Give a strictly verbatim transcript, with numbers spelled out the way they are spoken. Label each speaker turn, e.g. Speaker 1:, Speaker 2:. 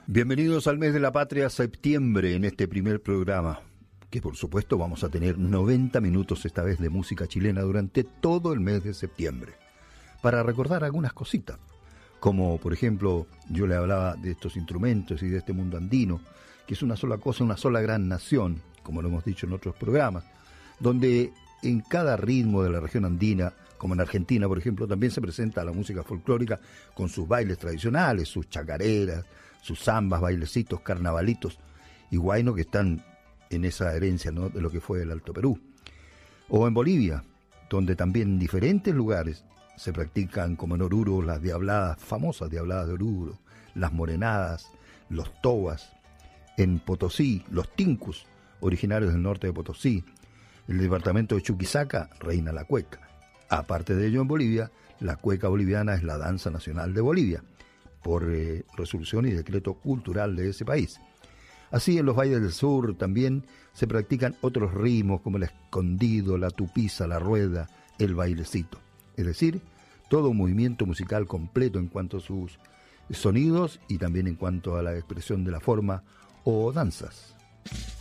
Speaker 1: Bienvenidos al mes de la patria, septiembre, en este primer programa, que por supuesto vamos a tener noventa minutos esta vez de música chilena durante todo el mes de septiembre, para recordar algunas cositas, como por ejemplo, yo le hablaba de estos instrumentos y de este mundo andino, que es una sola cosa, una sola gran nación, como lo hemos dicho en otros programas, donde en cada ritmo de la región andina, como en Argentina, por ejemplo, también se presenta la música folclórica con sus bailes tradicionales, sus chacareras, sus zambas, bailecitos, carnavalitos y guaynos que están en esa herencia, ¿no?, de lo que fue el Alto Perú. O en Bolivia, donde también en diferentes lugares se practican, como en Oruro, las diabladas, famosas diabladas de Oruro, las morenadas, los tobas. En Potosí, los tincus, originarios del norte de Potosí. El departamento de Chuquisaca reina la cueca. Aparte de ello, en Bolivia, la cueca boliviana es la danza nacional de Bolivia, por eh, resolución y decreto cultural de ese país. Así, en los valles del sur también se practican otros ritmos como el escondido, la tupiza, la rueda, el bailecito. Es decir, todo un movimiento musical completo en cuanto a sus sonidos y también en cuanto a la expresión de la forma o danzas.